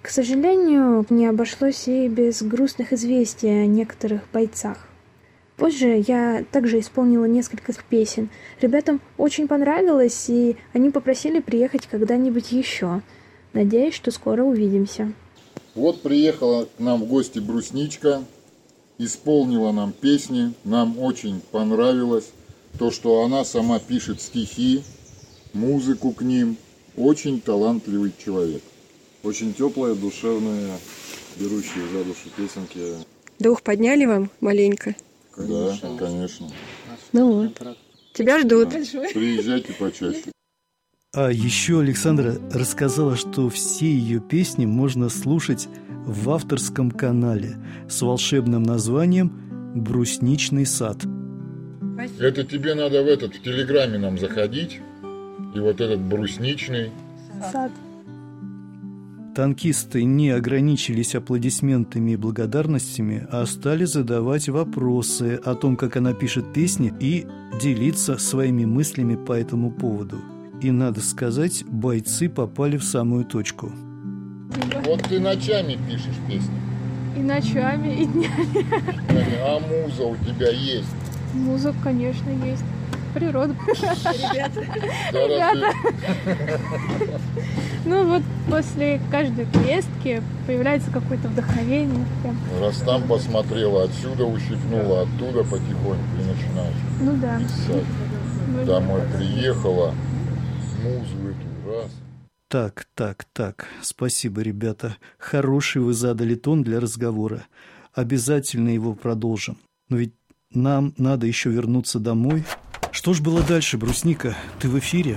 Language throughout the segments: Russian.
К сожалению, не обошлось и без грустных известий о некоторых бойцах. Позже я также исполнила несколько песен. Ребятам очень понравилось, и они попросили приехать когда-нибудь еще. Надеюсь, что скоро увидимся. Вот приехала к нам в гости Брусничка, исполнила нам песни, нам очень понравилось то, что она сама пишет стихи, музыку к ним. Очень талантливый человек. Очень теплые, душевные, берущие за душу песенки. Дух подняли вам маленько? Конечно. Да, конечно. Ну вот, тебя ждут. Приезжайте почаще. А еще Александра рассказала, что все ее песни можно слушать в авторском канале с волшебным названием «Брусничный сад». Это тебе надо в Телеграме нам заходить. И вот этот брусничный Сад. Танкисты не ограничились аплодисментами и благодарностями, а стали задавать вопросы о том, как она пишет песни, и делиться своими мыслями по этому поводу. И, надо сказать, бойцы попали в самую точку. Вот ты ночами пишешь песни. И ночами, и днями. А муза у тебя есть? Музыка, конечно, есть. Природа. Ребята. Ну вот после каждой поездки появляется какое-то вдохновение. Раз там посмотрела, отсюда ущипнула, оттуда потихоньку и начинаешь Ну да. писать. Домой приехала, музу эту раз. Так. Спасибо, ребята. Хороший вы задали тон для разговора. Обязательно его продолжим. Но ведь нам надо еще вернуться домой. Что ж было дальше, Брусника? Ты в эфире?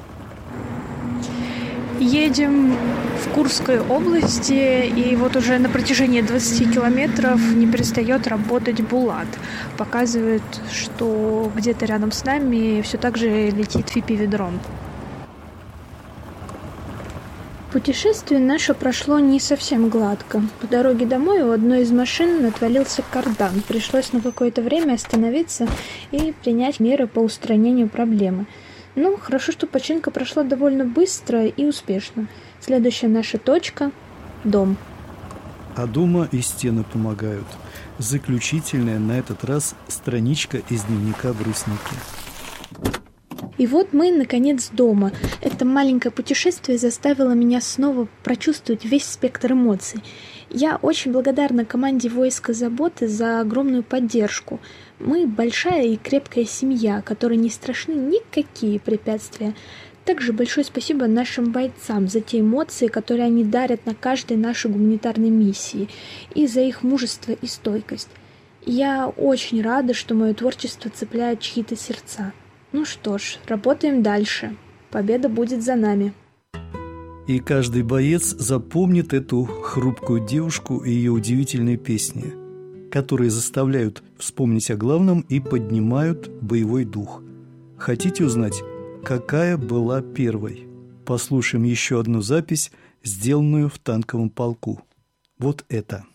Едем в Курской области, и вот уже на протяжении 20 километров не перестает работать Булат. Показывает, что где-то рядом с нами все так же летит FPV-дрон. Путешествие наше прошло не совсем гладко. По дороге домой у одной из машин отвалился кардан. Пришлось на какое-то время остановиться и принять меры по устранению проблемы. Ну, хорошо, что починка прошла довольно быстро и успешно. Следующая наша точка – дом. А дома и стены помогают. Заключительная на этот раз страничка из дневника Брусники. И вот мы, наконец, дома. Это маленькое путешествие заставило меня снова прочувствовать весь спектр эмоций. Я очень благодарна команде войска заботы за огромную поддержку. Мы большая и крепкая семья, которой не страшны никакие препятствия. Также большое спасибо нашим бойцам за те эмоции, которые они дарят на каждой нашей гуманитарной миссии, и за их мужество и стойкость. Я очень рада, что мое творчество цепляет чьи-то сердца. Ну что ж, работаем дальше. Победа будет за нами. И каждый боец запомнит эту хрупкую девушку и ее удивительные песни, которые заставляют вспомнить о главном и поднимают боевой дух. Хотите узнать, какая была первой? Послушаем еще одну запись, сделанную в танковом полку. Вот это.